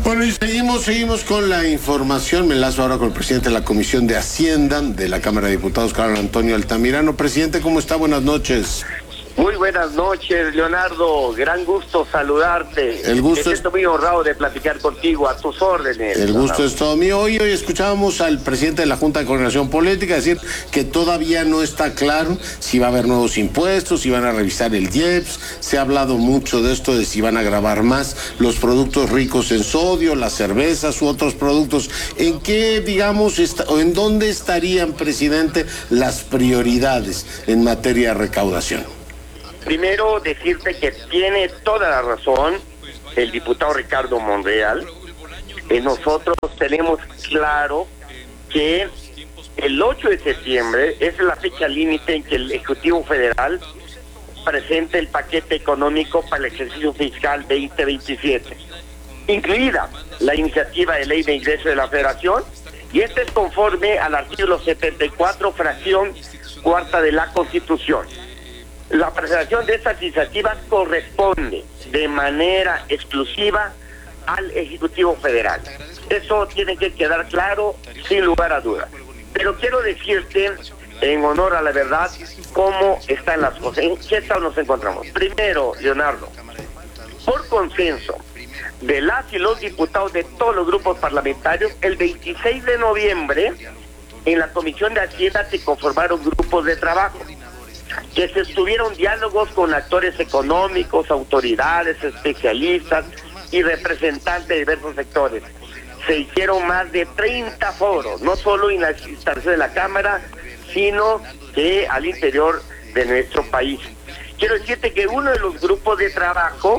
Bueno, y seguimos con la información. Me enlazo ahora con el presidente de la Comisión de Hacienda de la Cámara de Diputados, Carlos Antonio Altamirano. Presidente, ¿cómo está? Buenas noches. Muy buenas noches, Leonardo. Gran gusto saludarte. El gusto Me siento muy honrado de platicar contigo, a tus órdenes. El gusto es todo mío. Hoy escuchábamos al presidente de la Junta de Coordinación Política decir que todavía no está claro si va a haber nuevos impuestos, si van a revisar el IEPS. Se ha hablado mucho de esto, de si van a gravar más los productos ricos en sodio, las cervezas u otros productos. ¿En qué, digamos, o en dónde estarían, presidente, las prioridades en materia de recaudación? Primero, decirte que tiene toda la razón el diputado Ricardo Monreal. Nosotros tenemos claro que el 8 de septiembre es la fecha límite en que el Ejecutivo Federal presente el paquete económico para el ejercicio fiscal 2027, incluida la iniciativa de ley de ingreso de la Federación, y este es conforme al artículo 74, fracción cuarta de la Constitución. La presentación de estas iniciativas corresponde de manera exclusiva al Ejecutivo Federal. Eso tiene que quedar claro, sin lugar a dudas. Pero quiero decirte, en honor a la verdad, cómo están las cosas. ¿En qué estado nos encontramos? Primero, Leonardo, por consenso de las y los diputados de todos los grupos parlamentarios, el 26 de noviembre, en la Comisión de Hacienda se conformaron grupos de trabajo, que se estuvieron diálogos con actores económicos, autoridades, especialistas y representantes de diversos sectores. Se hicieron más de 30 foros, no solo en las instancias de la Cámara, sino que al interior de nuestro país. Quiero decirte que uno de los grupos de trabajo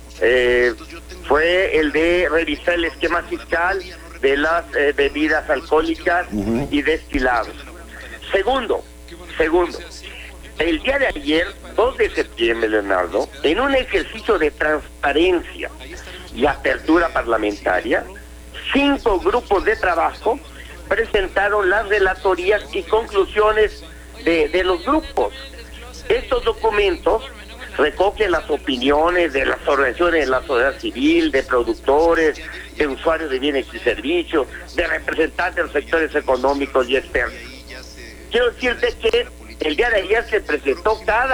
fue el de revisar el esquema fiscal de las bebidas alcohólicas y destilados. Segundo, el día de ayer, 2 de septiembre, Leonardo, en un ejercicio de transparencia y apertura parlamentaria, 5 grupos de trabajo presentaron las relatorías y conclusiones de los grupos. Estos documentos recogen las opiniones de las organizaciones de la sociedad civil, de productores, de usuarios de bienes y servicios, de representantes de los sectores económicos y externos. Quiero decirte que el día de ayer se presentó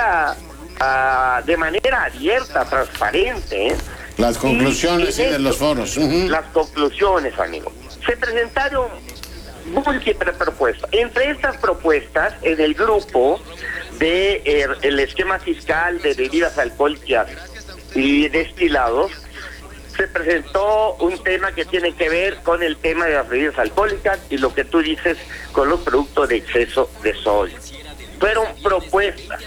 de manera abierta, transparente. Las conclusiones de los foros. Las conclusiones, amigo. Se presentaron múltiples propuestas. Entre estas propuestas, en el grupo de el esquema fiscal de bebidas alcohólicas y destilados, se presentó un tema que tiene que ver con el tema de las bebidas alcohólicas y lo que tú dices con los productos de exceso de sodio. Fueron propuestas,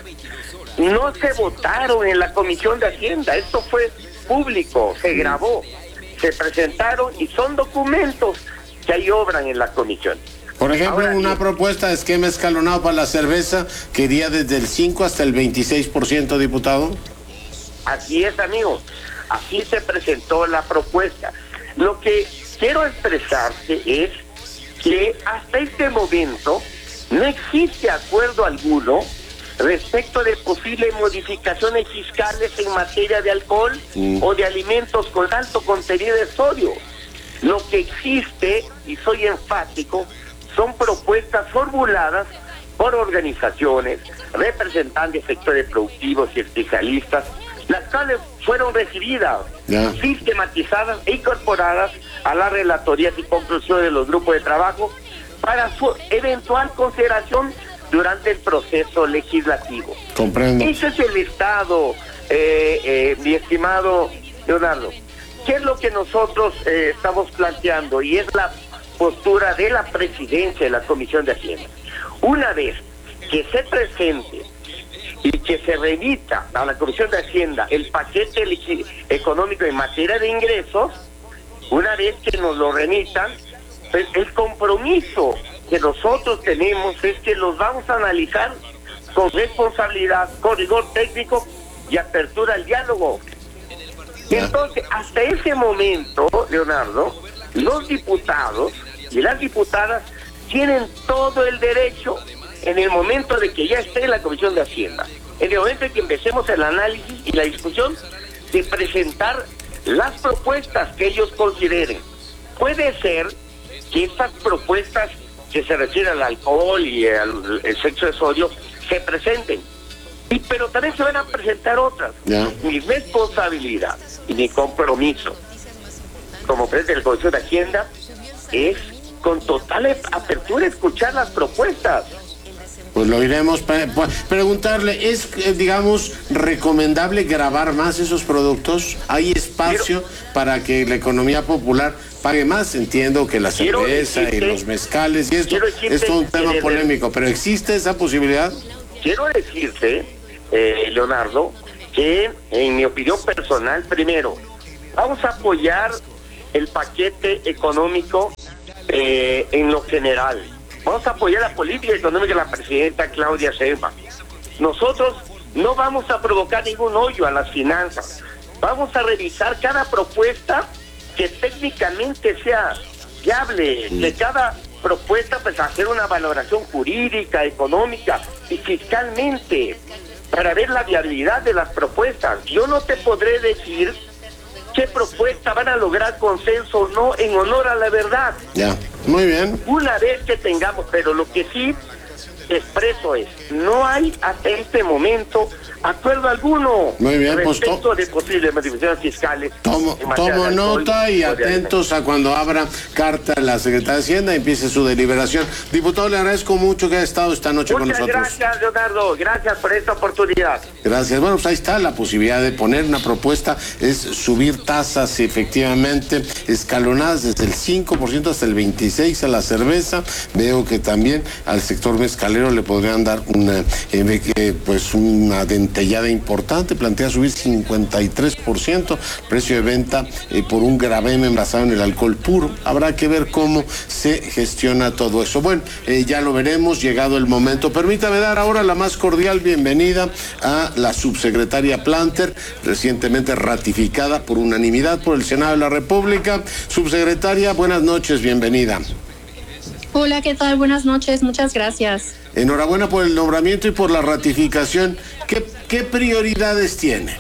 no se votaron en la Comisión de Hacienda, esto fue público, se grabó, se presentaron y son documentos que ahí obran en la comisión. Por ejemplo, ahora, una propuesta de esquema escalonado para la cerveza que iría desde el 5 hasta el 26%, diputado. Así es, amigo, así se presentó la propuesta. Lo que quiero expresarte es que hasta este momento no existe acuerdo alguno respecto de posibles modificaciones fiscales en materia de alcohol o de alimentos con alto contenido de sodio. Lo que existe, y soy enfático, son propuestas formuladas por organizaciones, representantes de sectores productivos y especialistas, las cuales fueron recibidas, sistematizadas e incorporadas a las relatorías y conclusiones de los grupos de trabajo para su eventual consideración durante el proceso legislativo. Comprendo. Ese es el estado, mi estimado Leonardo. ¿Qué es lo que nosotros estamos planteando? Y es la postura de la presidencia de la Comisión de Hacienda. Una vez que se presente y que se remita a la Comisión de Hacienda el paquete económico en materia de ingresos, una vez que nos lo remitan, pues el compromiso que nosotros tenemos es que los vamos a analizar con responsabilidad, con rigor técnico y apertura al diálogo. Entonces, hasta ese momento, Leonardo, los diputados y las diputadas tienen todo el derecho, en el momento de que ya esté en la Comisión de Hacienda, en el momento en que empecemos el análisis y la discusión, de presentar las propuestas que ellos consideren. Puede ser que estas propuestas que se refieren al alcohol y al el sexo de sodio se presenten, pero también se van a presentar otras. Mi responsabilidad y mi compromiso como presidente de la Comisión de Hacienda es con total apertura escuchar las propuestas. Pues lo iremos preguntarle, ¿es, digamos, recomendable gravar más esos productos? ¿Hay espacio para que la economía popular pague más? Entiendo que la cerveza y los mezcales y esto es todo un tema polémico, pero ¿existe esa posibilidad? Quiero decirte, Leonardo, que en mi opinión personal, primero, vamos a apoyar el paquete económico en lo general. Vamos a apoyar la política económica de la presidenta Claudia Sheinbaum. Nosotros no vamos a provocar ningún hoyo a las finanzas. Vamos a revisar cada propuesta que técnicamente sea viable. De cada propuesta, pues hacer una valoración jurídica, económica y fiscalmente para ver la viabilidad de las propuestas. Yo no te podré decir qué propuesta van a lograr consenso o no en honor a la verdad. Ya, muy bien. Una vez que tengamos, pero lo que sí expreso es, no hay hasta este momento acuerdo alguno. Muy bien, respecto de posibles modificaciones fiscales. Tomo nota y atentos a cuando abra carta la Secretaría de Hacienda y empiece su deliberación. Diputado, le agradezco mucho que haya estado esta noche con nosotros. Muchas gracias, Leonardo. Gracias por esta oportunidad. Gracias. Bueno, pues ahí está la posibilidad de poner una propuesta, es subir tasas efectivamente escalonadas desde el 5% hasta el 26% a la cerveza. Veo que también al sector mezcalero le podrían dar una dentellada importante. Plantea subir 53% el precio de venta por un gravamen basado en el alcohol puro. Habrá que ver cómo se gestiona todo eso. Bueno, ya lo veremos llegado el momento. Permítame dar ahora la más cordial bienvenida a la subsecretaria Planter, recientemente ratificada por unanimidad por el Senado de la República. Subsecretaria, buenas noches, bienvenida. Hola, ¿qué tal? Buenas noches, muchas gracias. Enhorabuena por el nombramiento y por la ratificación. ¿Qué prioridades tiene?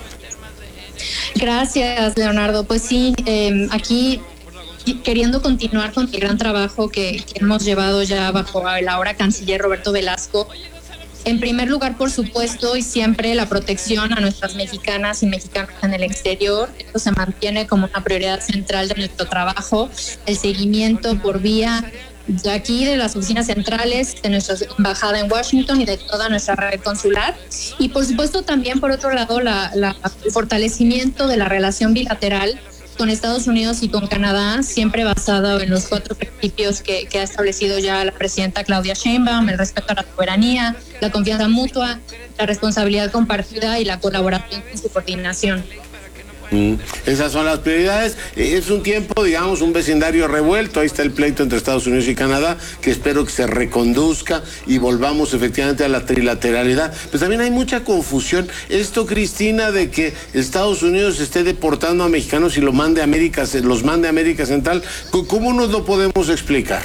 Gracias, Leonardo. Pues sí, aquí queriendo continuar con el gran trabajo que hemos llevado ya bajo el ahora canciller Roberto Velasco. En primer lugar, por supuesto, y siempre la protección a nuestras mexicanas y mexicanos en el exterior. Esto se mantiene como una prioridad central de nuestro trabajo. El seguimiento por vía de aquí, de las oficinas centrales, de nuestra embajada en Washington y de toda nuestra red consular. Y por supuesto también, por otro lado, el fortalecimiento de la relación bilateral con Estados Unidos y con Canadá, siempre basado en los 4 principios que ha establecido ya la presidenta Claudia Sheinbaum: el respeto a la soberanía, la confianza mutua, la responsabilidad compartida y la colaboración y su coordinación. Esas son las prioridades. Es un tiempo, digamos, un vecindario revuelto. Ahí está el pleito entre Estados Unidos y Canadá, que espero que se reconduzca y volvamos efectivamente a la trilateralidad. Pues también hay mucha confusión. Esto, Cristina, de que Estados Unidos esté deportando a mexicanos y los mande a América Central, ¿cómo nos lo podemos explicar?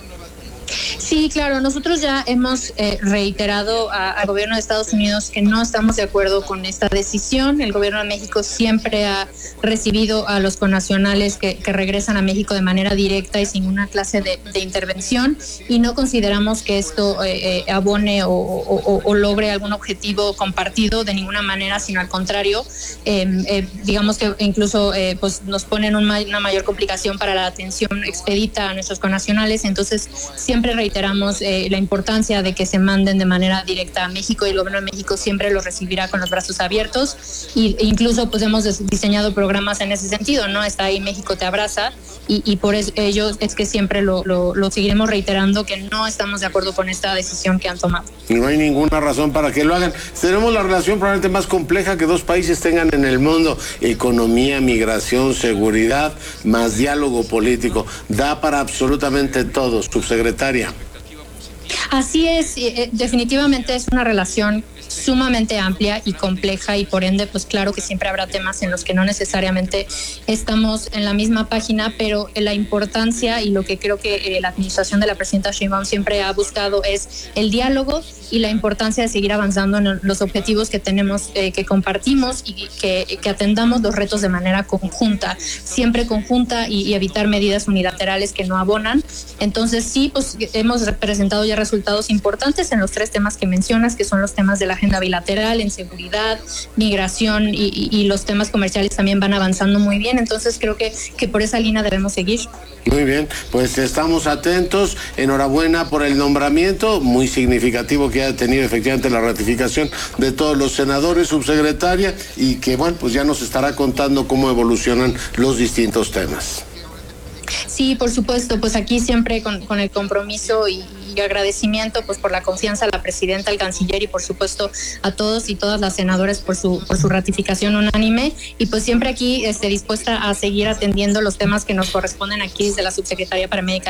Sí, claro, nosotros ya hemos reiterado al gobierno de Estados Unidos que no estamos de acuerdo con esta decisión. El gobierno de México siempre ha recibido a los connacionales que regresan a México de manera directa y sin una clase de intervención, y no consideramos que esto abone o logre algún objetivo compartido de ninguna manera, sino al contrario, digamos que incluso pues nos ponen una mayor complicación para la atención expedita a nuestros connacionales. Entonces siempre reiteramos la importancia de que se manden de manera directa a México, y el gobierno de México siempre los recibirá con los brazos abiertos, e incluso pues hemos diseñado programas en ese sentido, ¿no? Está ahí México Te Abraza, y por ello es que siempre lo seguiremos reiterando, que no estamos de acuerdo con esta decisión que han tomado. No hay ninguna razón para que lo hagan. Tenemos la relación probablemente más compleja que 2 países tengan en el mundo: economía, migración, seguridad, más diálogo político. Da para absolutamente todo, subsecretaria. Así es, definitivamente es una relación sumamente amplia y compleja, y por ende, pues claro que siempre habrá temas en los que no necesariamente estamos en la misma página, pero la importancia y lo que creo que la administración de la presidenta Sheinbaum siempre ha buscado es el diálogo y la importancia de seguir avanzando en los objetivos que tenemos, que compartimos, y que atendamos los retos de manera conjunta, siempre conjunta, y evitar medidas unilaterales que no abonan. Entonces sí, pues hemos presentado ya resultados importantes en los 3 temas que mencionas, que son los temas de la agenda bilateral, en seguridad, migración y los temas comerciales también van avanzando muy bien. Entonces creo que por esa línea debemos seguir. Muy bien, pues estamos atentos. Enhorabuena por el nombramiento, muy significativo que haya tenido efectivamente la ratificación de todos los senadores, subsecretaria, y que bueno, pues ya nos estará contando cómo evolucionan los distintos temas. Sí, por supuesto, pues aquí siempre con el compromiso y agradecimiento pues por la confianza a la presidenta, al canciller y por supuesto a todos y todas las senadoras por su ratificación unánime, y pues siempre aquí dispuesta a seguir atendiendo los temas que nos corresponden aquí desde la Subsecretaría para América